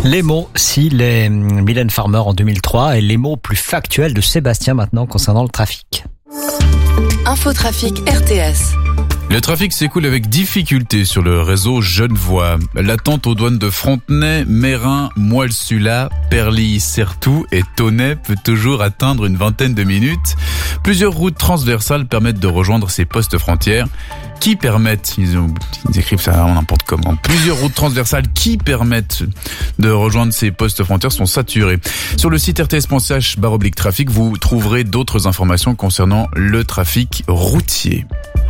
Les mots, si les Mylène Farmer en 2003 et les mots plus factuels de Sébastien maintenant concernant le trafic. Infotrafic RTS. Le trafic s'écoule avec difficulté sur le réseau Genevois. L'attente aux douanes de Frontenay, Meyrin, Moelle-Sula, Perly, Certoux et Tonnay peut toujours atteindre une vingtaine de minutes. Plusieurs routes transversales permettent de rejoindre ces postes frontières qui permettent, ils écrivent ça n'importe comment, plusieurs routes transversales qui permettent de rejoindre ces postes frontières sont saturées. Sur le site rts.ch/trafic, vous trouverez d'autres informations concernant le trafic routier.